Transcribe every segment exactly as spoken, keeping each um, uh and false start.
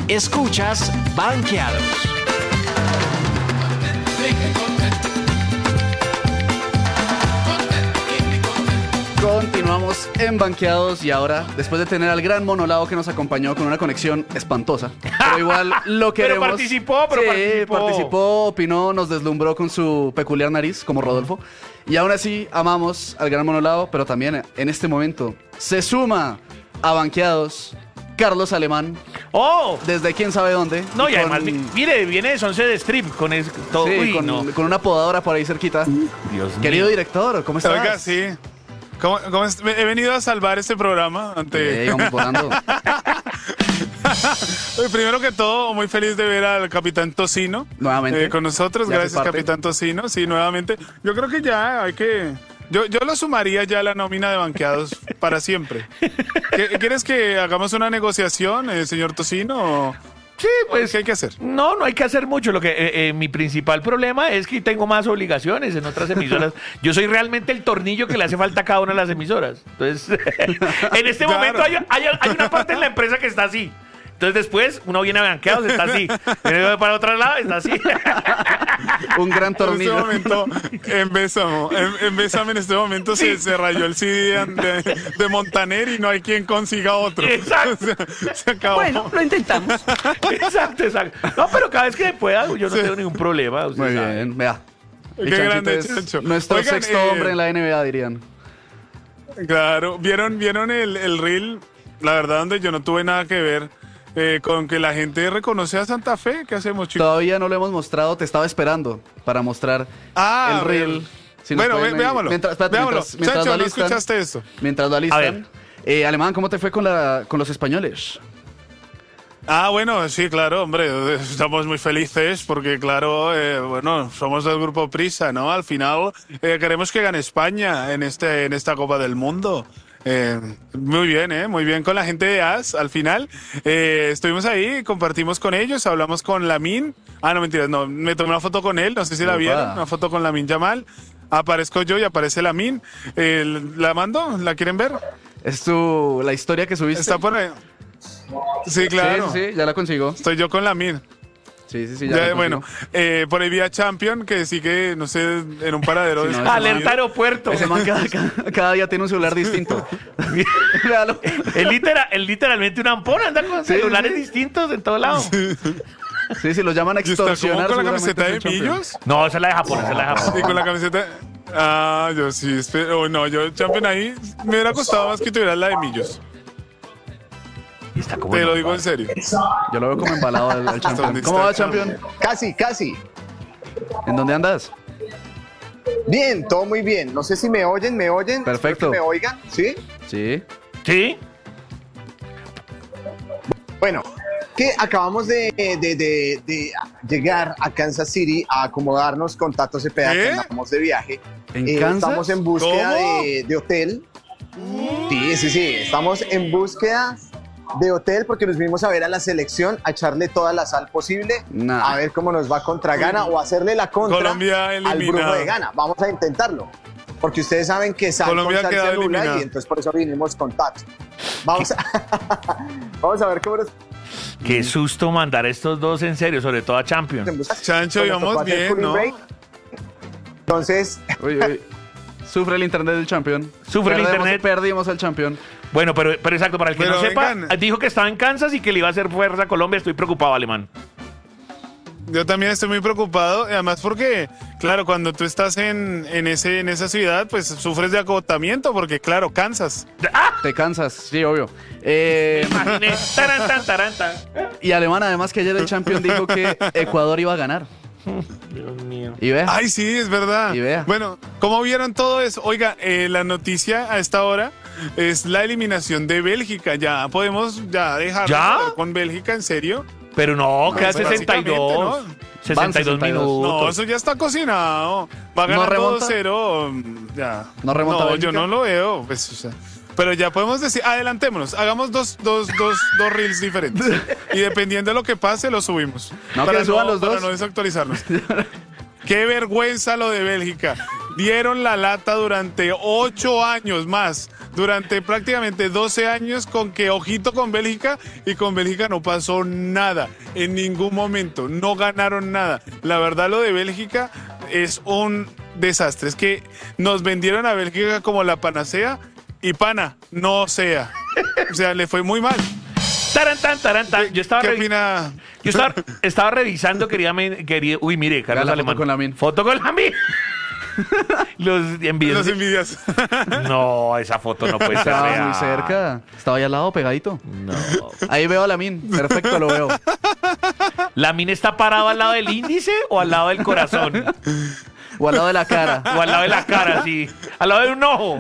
Escuchas Banqueados. Continuamos en Banqueados y ahora, después de tener al gran Monolao que nos acompañó con una conexión espantosa, pero igual lo queremos. Pero participó, pero sí, participó. participó, opinó, nos deslumbró con su peculiar nariz, como Rodolfo. Y aún así, amamos al gran Monolao, pero también en este momento se suma a Banqueados Carlos Alemán, ¡Oh! desde quién sabe dónde. No, y, con- además, mi- mire, viene de Once de Strip con es, todo. sí, Uy, con, no. con una podadora por ahí cerquita. Dios Querido mío. director, ¿cómo estás? Oiga, sí. ¿Cómo, cómo es? He venido a salvar este programa ante... Sí, vamos volando. Oye, primero que todo, muy feliz de ver al Capitán Tocino Nuevamente. eh, con nosotros. Ya hace Gracias, parte. Capitán Tocino. Sí, nuevamente. Yo creo que ya hay que... Yo, yo lo sumaría ya a la nómina de Banqueados para siempre. ¿Qué- ¿Quieres que hagamos una negociación, eh, señor Tocino? o- Sí, pues. ¿Qué hay que hacer? No, no hay que hacer mucho. Lo que eh, eh, mi principal problema es que tengo más obligaciones en otras emisoras. Yo soy realmente el tornillo que le hace falta a cada una de las emisoras. Entonces, en este Claro. momento hay, hay- hay una parte en la empresa que está así. Entonces después uno viene a Banqueados, está así. Viene para otro lado, está así. Un gran En este tornillo. momento, en Bésamo, en, en Bésame en este momento se, se rayó el C D de, de Montaner y no hay quien consiga otro. Exacto. Se, se acabó. Bueno, lo intentamos. Exacto, exacto. No, pero cada vez que pueda, yo no Sí. tengo ningún problema. usted Muy sabe. bien, vea. Qué El Chanchito grande, es Chancho. nuestro Oigan, sexto eh, hombre en la N B A, dirían. Claro, ¿vieron, vieron el, el reel? La verdad, donde yo no tuve nada que ver eh, con que la gente reconoce a Santa Fe. ¿Qué hacemos, chicos? Todavía no lo hemos mostrado, te estaba esperando para mostrar Ah, el reel. ver. Si nos Bueno, pueden ve- ahí- veámoslo. Mientras, espérate, Veámoslo. mientras, mientras Chancho, lo ¿no alistan, escuchaste esto? mientras lo A alistan. Eh, Alemán, ¿cómo te fue con, la, con los españoles? Ah, bueno, sí, claro, hombre, estamos muy felices porque, claro, eh, bueno, somos del grupo Prisa, ¿no? Al final eh, queremos que gane España en, este, en esta Copa del Mundo. Eh, muy bien, ¿eh? Muy bien con la gente de A S. Al final eh, estuvimos ahí, compartimos con ellos, hablamos con Lamine. Ah, no, mentiras, no, me tomé una foto con él, no sé si la Opa. vieron, una foto con Lamine Yamal. Aparezco yo y aparece Lamine. Eh, ¿La mando? ¿La quieren ver? Es tu, la historia que subiste. Está por ahí. Sí, claro. Sí, sí, sí, ya la consigo. Estoy yo con Lamine. Sí, sí, sí, ya, Ya, la bueno, consigo. eh, por ahí vi a Champion que sí que, no sé, en un paradero. Sí, no, desconocido. Alerta aeropuerto. Ese man cada, cada- cada día tiene un celular distinto. Véalo. Es litera- es literalmente una ampona, anda con Sí, celulares sí. distintos en todo lado. Sí, sí, los llaman a ¿Y está como extorsionar. con la seguramente camiseta es de el campeón. Millos? No, esa es la de Japón, esa es la de Y Japón. con la camiseta... Ah, yo sí, espe- oh, no, yo Champion ahí me hubiera costado más que tuvieras la de Millos. Y está como Te lo en- digo en serio. Yo lo veo como embalado al, al campeón. ¿Dónde ¿Cómo está va, el champion? Casi, casi. ¿En dónde andas? Bien, todo muy bien. No sé si me oyen, me oyen. Perfecto. Espero que me oigan, ¿sí? Sí. ¿Sí? Bueno, que acabamos de, de- de- de llegar a Kansas City a acomodarnos con Tato Cepeda, ¿Eh? que andamos de viaje. ¿En Eh, Kansas? Estamos en búsqueda ¿Cómo? de, de hotel. Sí, sí, sí. Estamos en búsqueda de hotel porque nos vinimos a ver a la selección, a echarle toda la sal posible, Nah. a ver cómo nos va contra Ghana o hacerle la contra Colombia al grupo eliminado. de Ghana. Vamos a intentarlo. Porque ustedes saben que sal Colombia con sal queda se anula eliminado. y entonces por eso vinimos con Tato. Vamos a, vamos a ver cómo nos Qué susto mandar a estos dos en serio, sobre todo a Champions. en busca. Chancho, Bueno, íbamos tocó hacer bien, cooling ¿no? break. Entonces, Uy, uy. Sufre el internet del campeón. Sufre el Perdemos- internet. Perdimos al campeón. Bueno, pero, pero exacto, para el que Pero no sepa, vengan. dijo que estaba en Kansas y que le iba a hacer fuerza a Colombia. Estoy preocupado, Alemán. Yo también estoy muy preocupado, además porque, claro, cuando tú estás en, en, ese, en esa ciudad, pues sufres de agotamiento, porque, claro, cansas. ¡Ah! Te cansas, sí, obvio. Eh, Imaginé. Taran, tan, taran, tan. y Alemán, además que ayer el campeón dijo que Ecuador iba a ganar. Dios mío. Y vea. Ay, sí, es verdad. Y vea. Bueno, ¿cómo vieron todo eso? Oiga, eh, la noticia a esta hora es la eliminación de Bélgica. Ya podemos ya dejar ¿Ya? de jugar con Bélgica, ¿en serio? Pero no, queda pues, sesenta y dos. básicamente, sesenta y dos Van sesenta y dos. minutos. No, eso ya está cocinado. Va a ¿No ganar remonta? dos cero. Ya. ¿No remonta No, Bélgica? yo no lo veo. Pues, o sea, pero ya podemos decir, adelantémonos, hagamos dos, dos, dos, dos reels diferentes. Y dependiendo de lo que pase, lo subimos. No, para que suban los para dos. no desactualizarnos. Qué vergüenza lo de Bélgica. Dieron la lata durante ocho años más durante prácticamente doce años con que ojito con Bélgica y con Bélgica no pasó nada en ningún momento, no ganaron nada. La verdad lo de Bélgica es un desastre, es que nos vendieron a Bélgica como la panacea y pana, no sea. O sea, le fue muy mal. Tarantan, tarantan. Yo estaba, ¿Qué revi opina? yo estaba, estaba revisando, quería, quería... Uy, mire, Carlos la Alemán. foto con Lamin. Foto con Lamin. Los envidios. Los envidias. No, esa foto no puede ser Estaba real. muy cerca. Estaba ahí al lado, pegadito. No. Ahí veo a Lamin. Perfecto, lo veo. ¿Lamin está parado al lado del índice o al lado del corazón? O al lado de la cara. O al lado de la cara, sí. Al lado de un ojo.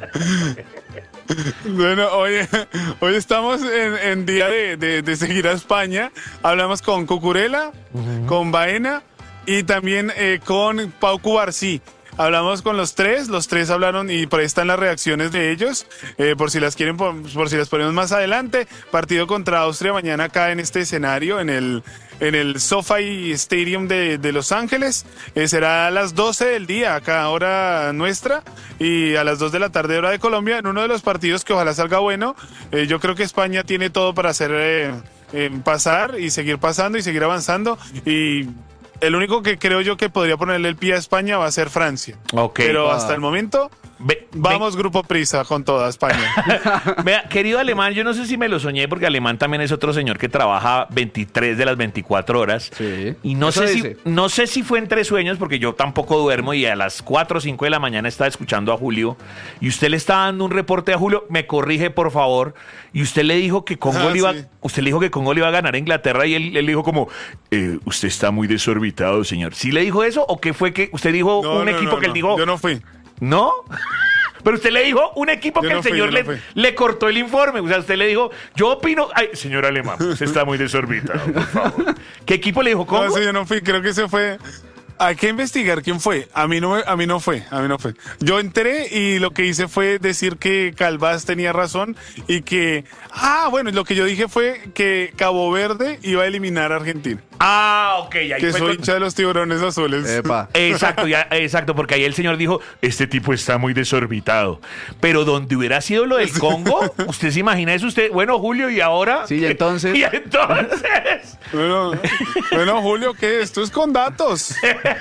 Bueno, hoy, hoy estamos en, en día de, de- de seguir a España. Hablamos con Cucurella, con Baena y también eh, con Pau Cubarsí. Hablamos con los tres, los tres hablaron y por ahí están las reacciones de ellos, eh, por si las quieren, por, por si las ponemos más adelante. Partido contra Austria mañana acá en este escenario, en el, en el SoFi Stadium de, de Los Ángeles. Eh, será a las doce del día, acá hora nuestra, y a las dos de la tarde hora de Colombia, en uno de los partidos que ojalá salga bueno. Eh, yo creo que España tiene todo para hacer eh, eh, pasar y seguir pasando y seguir avanzando, y el único que creo yo que podría ponerle el pie a España va a ser Francia. Ok. Pero Ah. hasta el momento, Ve- vamos Grupo Prisa con toda España. Vea, querido Alemán, yo no sé si me lo soñé porque Alemán también es otro señor que trabaja veintitrés de las veinticuatro horas. Sí. Y no Eso sé, si, dice. no sé si fue entre sueños porque yo tampoco duermo y a las cuatro o cinco de la mañana estaba escuchando a Julio y usted le está dando un reporte a Julio, me corrige por favor, y usted le dijo que Congo Ah, le iba, sí. usted le dijo que Congo le iba a ganar a Inglaterra y él, él le dijo como, eh, usted está muy desorbitado, señor. ¿Sí le dijo eso o qué fue que usted dijo No, un no, equipo no, que él no, dijo? Yo no fui. ¿No? Pero usted le dijo un equipo Yo que no el fui, señor yo no le, fui. le cortó el informe. O sea, usted le dijo, yo opino. Ay, señor Alemán, usted está muy desorbitado, por favor. ¿Qué equipo le dijo? No, ¿Cómo? sí, yo no fui, creo que se fue. Hay que investigar quién fue. A mí no, me- a mí no fue, a mí no fue. Yo entré y lo que hice fue decir que Calvás tenía razón y que, ah, bueno, lo que yo dije fue que Cabo Verde iba a eliminar a Argentina. Ah, ok. Ahí Que fue soy con- hincha de los tiburones azules. Epa. Exacto, ya, exacto, porque ahí el señor dijo, este tipo está muy desorbitado. Pero donde hubiera sido lo del Congo, ¿usted se imagina eso? Usted, bueno, Julio, ¿y ahora? Sí, y entonces. Y entonces. Bueno, bueno, Julio, ¿qué? Esto es con datos.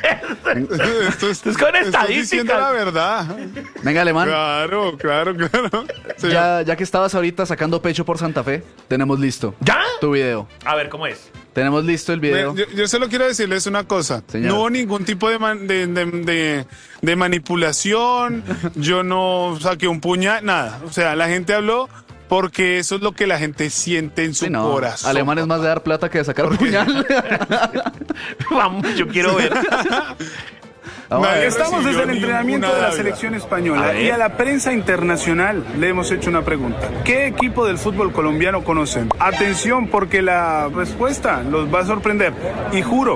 Esto es, es con estoy diciendo estadísticas. la verdad. Venga, Alemán. Claro, claro, claro. Sí. Ya, ya que estabas ahorita sacando pecho por Santa Fe, tenemos listo ¿Ya? tu video. A ver, ¿cómo es? Tenemos listo el video. Yo, yo solo quiero decirles una cosa. Señor. No hubo ningún tipo de, man- de, de- de- de manipulación. Yo no saqué un puñal, nada. O sea, la gente habló porque eso es lo que la gente siente en su Sí, no. corazón. Alemán es más de dar plata que de sacar puñal. Vamos, yo quiero ver. Vamos a Nadie ver. Estamos desde el recibió entrenamiento ninguna de la dávila. selección A española ver. y a la prensa internacional le hemos hecho una pregunta. ¿Qué equipo del fútbol colombiano conocen? Atención porque la respuesta los va a sorprender y juro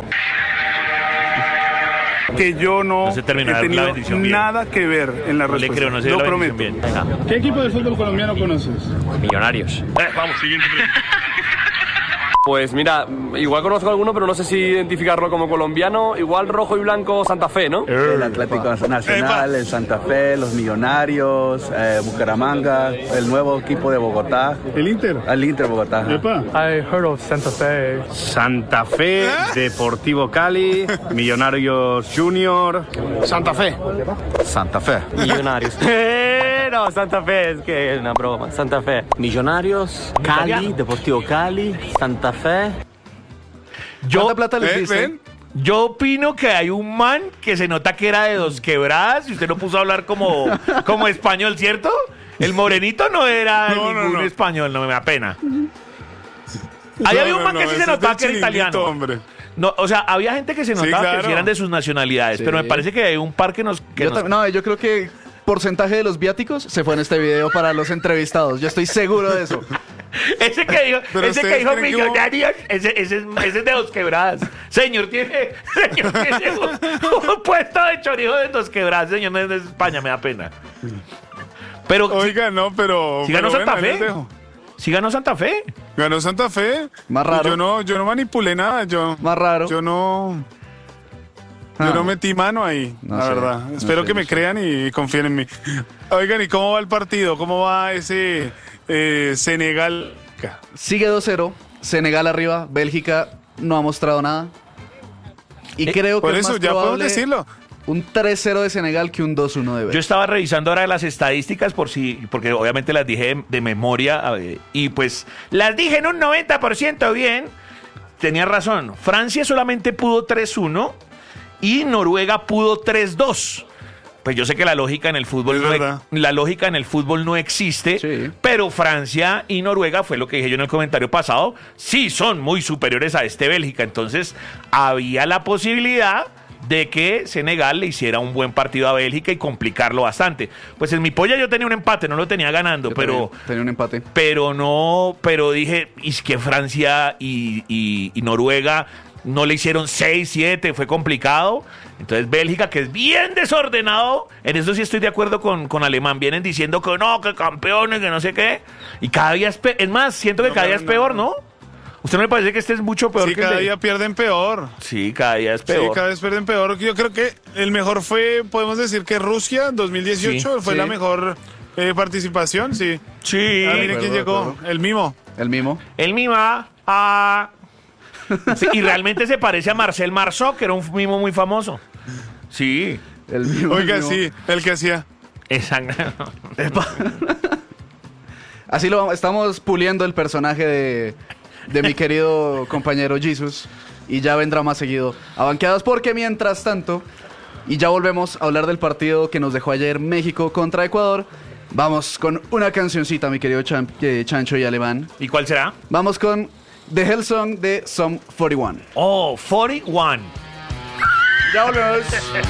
que yo no, No se terminó he la tenido bendición bien. nada que ver en la No le respuesta. creo, no se dio Lo la bendición prometo. bien. Venga. ¿Qué equipo del fútbol colombiano conoces? Millonarios. Eh, vamos, siguiente pregunta. Pues mira, igual conozco alguno, pero no sé si identificarlo como colombiano. Igual rojo y blanco Santa Fe, ¿no? El Atlético Nacional, el Santa Fe, los Millonarios, eh, Bucaramanga, el nuevo equipo de Bogotá, ¿El Inter? el Inter Bogotá. I heard of Santa Fe. Santa Fe, Deportivo Cali, Millonarios Junior. Santa Fe. Santa Fe. Millonarios. Eh, no, Santa Fe, es que es una broma. Santa Fe. Millonarios, Cali, Deportivo Cali, Santa Fe. Yo, ¿Cuánta plata les ¿Ven? diste? ¿Ven? yo opino que hay un man que se nota que era de Dos Quebradas y usted lo puso a hablar como, como español, ¿cierto? El morenito no era No, no, ningún no. español, no me da pena. Ahí No, había un no, man no, que sí ese se es notaba del que era chiringuito, italiano. hombre. No, o sea, había gente que se Sí, notaba que claro. sí eran de sus nacionalidades, Sí. pero me parece que hay un par que nos... Que Yo nos- tam- no, yo creo que porcentaje de los viáticos se fue en este video para los entrevistados. Yo estoy seguro de eso. Ese que dijo, Pero ese que ustedes dijo creen que hubo- millonarios, ese, ese, es- ese es de Dos Quebradas. Señor, tiene, señor, tiene un, un puesto de chorizo de Dos Quebradas, señor, no es de España, me da pena. Pero, Oiga, no, pero. ¿sí ganó pero Santa bueno, ahí Fe? les dejo. ¿sí ganó Santa Fe? Ganó Santa Fe. Más raro. Yo no, yo no manipulé nada. Yo, Más raro. Yo no. Yo no metí mano ahí, No la sé, verdad. no Espero sé, que no me sé. crean y confíen en mí. Oigan, ¿y cómo va el partido? ¿Cómo va ese eh, Senegal? Sigue dos cero, Senegal arriba, Bélgica no ha mostrado nada. Y Eh, creo que por es eso, más ya podemos probable decirlo. un tres cero de Senegal que un dos uno de Yo Bélgica. estaba revisando ahora las estadísticas por si, porque obviamente las dije de, de memoria eh, y pues las dije en un noventa por ciento bien. Tenía razón. Francia solamente pudo tres uno y Noruega pudo tres dos. Pues yo sé que la lógica en el fútbol Es no, verdad. la lógica en el fútbol no existe, Sí. pero Francia y Noruega, fue lo que dije yo en el comentario pasado, sí son muy superiores a este Bélgica. Entonces había la posibilidad de que Senegal le hiciera un buen partido a Bélgica y complicarlo bastante. Pues en mi polla yo tenía un empate, no lo tenía ganando, Yo pero... también tenía un empate. Pero no, pero dije, y es que Francia y, y- y Noruega no le hicieron seis, siete, fue complicado. Entonces Bélgica, que es bien desordenado, en eso sí estoy de acuerdo con, con Alemán, vienen diciendo que no, que campeones, que no sé qué. Y cada día es peor, es más, siento que No, cada día no, es peor, no. ¿no? ¿Usted no le parece que este es mucho peor Sí, que el cada de- día pierden peor. Sí, cada día es Sí, peor. cada vez pierden peor. Yo creo que el mejor fue, podemos decir que Rusia, dos mil dieciocho, Sí, fue sí. la mejor eh, participación, sí. Sí. Ah, miren de quién acuerdo, llegó, el mimo. El mismo. El mima. Ah. Sí, y realmente se parece a Marcel Marceau, que era un mimo muy famoso. Sí. El mismo. el Oiga, mismo. sí, el que hacía. Exacto. Epa. Así lo vamos- estamos puliendo el personaje de, de mi querido compañero Jesus. Y ya vendrá más seguido a Banqueados, porque mientras tanto, y ya volvemos a hablar del partido que nos dejó ayer México contra Ecuador. Vamos con una cancioncita, mi querido Chan- eh, Chancho y Alemán. ¿Y cuál será? Vamos con The Hell Song de Sum cuarenta y uno. Oh, cuarenta y uno. Ya volvemos.